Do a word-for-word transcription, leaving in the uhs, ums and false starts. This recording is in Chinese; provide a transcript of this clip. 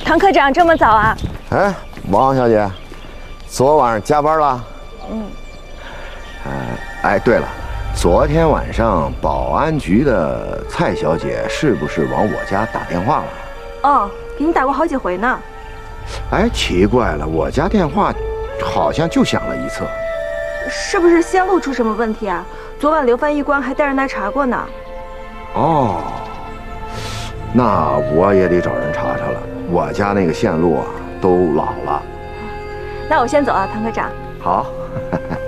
唐科长这么早啊？ 哎，王小姐，昨晚上加班了？嗯。呃，哎，对了，昨天晚上保安局的蔡小姐是不是往我家打电话了？ 哦，给你打过好几回呢。 哎，奇怪了，我家电话好像就响了一次。 是不是线路出什么问题啊？昨晚刘翻译官还带人来查过呢。 哦，那我也得找人查查了。我家那个线路啊，都老了。 那我先走了，唐科长。 好。